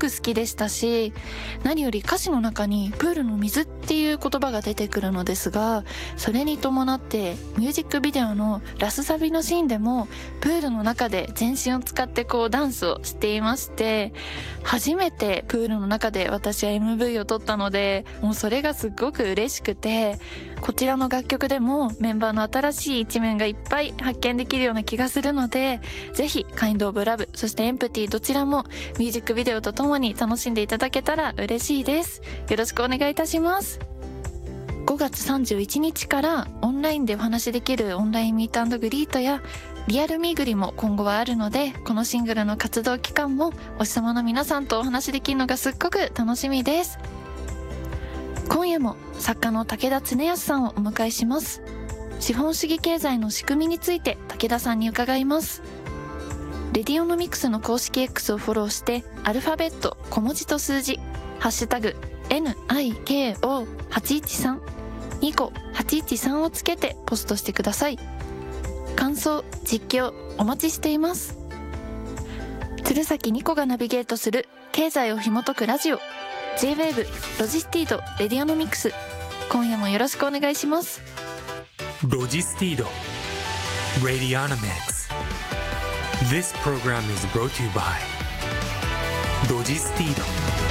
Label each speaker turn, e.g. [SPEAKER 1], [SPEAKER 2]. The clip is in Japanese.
[SPEAKER 1] く好きでしたし、何より歌詞の中にプールの水っていう言葉が出てくるのですが、それに伴ってミュージックビデオのラスサビのシーンでもプールの中で全身を使ってダンスをしていまして、初めてプールの中で私は MV を撮ったので、もうそれがすっごく嬉しくて、こちらの楽曲でもメンバーの新しい一面がいっぱい発見できるような気がするので、ぜひKind of Love、そしてEmptyどちらもミュージックビデオとともに楽しんでいただけたら嬉しいです。よろしくお願いいたします。5月31日からオンラインでお話しできるオンラインミート&グリートやリアルミーグリも今後はあるので、このシングルの活動期間もお日様の皆さんとお話しできるのがすっごく楽しみです。今夜も作家の武田恒康さんをお迎えします。資本主義経済の仕組みについて武田さんに伺います。レディオノミクスの公式 X をフォローして、アルファベット小文字と数字ハッシュタグ NIKO813 ニコ813をつけてポストしてください。感想、実況お待ちしています。鶴崎ニコがナビゲートする経済を紐解くラジオ J-WAVE ロジスティードレディオノミクス、今夜もよろしくお願いします。
[SPEAKER 2] ロジスティードレディオノミクス。 This program is brought to you by ロジスティード。